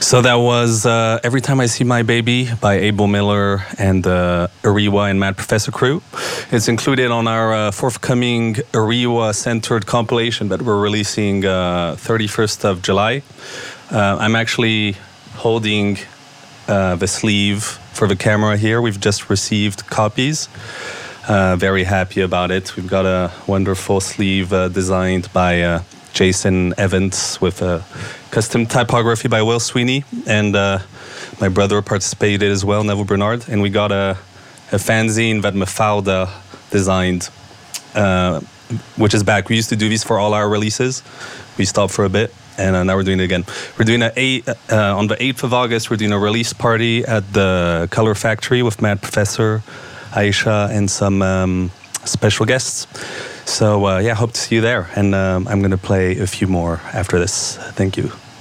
So that was Every Time I See My Baby by Abel Miller and the Ariwa and Mad Professor crew. It's included on our forthcoming Ariwa-centered compilation that we're releasing 31st of July. I'm actually holding the sleeve for the camera here. We've just received copies. Very happy about it. We've got a wonderful sleeve designed by Jason Evans with a custom typography by Will Sweeney, and my brother participated as well, Neville Bernard, and we got a fanzine that Mafalda designed, which is back. We used to do these for all our releases. We stopped for a bit, and now we're doing it again. We're doing on the 8th of August, we're doing a release party at the Color Factory with Mad Professor, Aisha, and some special guests. So, hope to see you there. And I'm going to play a few more after this. Thank you.